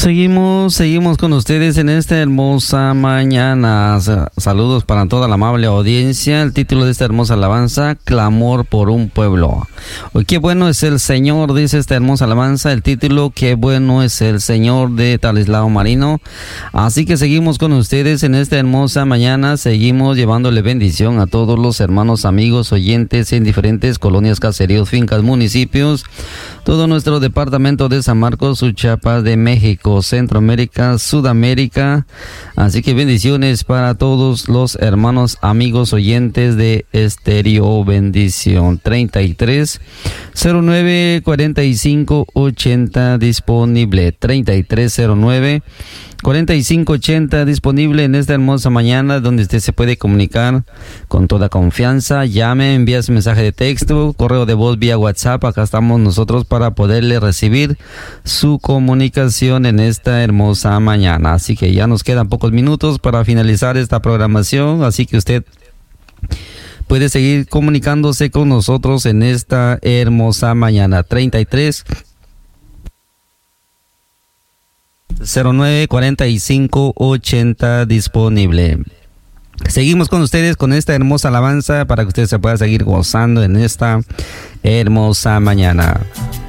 Seguimos con ustedes en esta hermosa mañana. Saludos para toda la amable audiencia. El título de esta hermosa alabanza, Clamor por un pueblo. Hoy, qué bueno es el Señor, dice esta hermosa alabanza. El título, qué bueno es el Señor, de Talislao Marino. Así que seguimos con ustedes en esta hermosa mañana. Seguimos llevándole bendición a todos los hermanos, amigos, oyentes en diferentes colonias, caseríos, fincas, municipios. Todo nuestro departamento de San Marcos, Chiapas de México, Centroamérica, Sudamérica. Así que bendiciones para todos los hermanos, amigos, oyentes de Estéreo Bendición. 33 09 45 80 disponible. 3309 4580 disponible en esta hermosa mañana, donde usted se puede comunicar con toda confianza. Llame, envía su mensaje de texto, correo de voz vía WhatsApp. Acá estamos nosotros para poderle recibir su comunicación en esta hermosa mañana. Así que ya nos quedan pocos minutos para finalizar esta programación, así que usted puede seguir comunicándose con nosotros en esta hermosa mañana. 33 09 45 80 disponible. Seguimos con ustedes con esta hermosa alabanza para que usted se pueda seguir gozando en esta hermosa mañana.